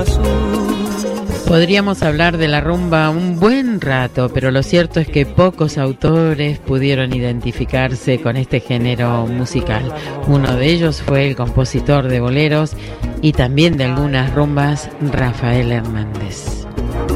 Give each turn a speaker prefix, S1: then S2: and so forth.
S1: azul.
S2: Podríamos hablar de la rumba un buen rato, pero lo cierto es que pocos autores pudieron identificarse con este género musical. Uno de ellos fue el compositor de boleros y también de algunas rumbas, Rafael Hernández.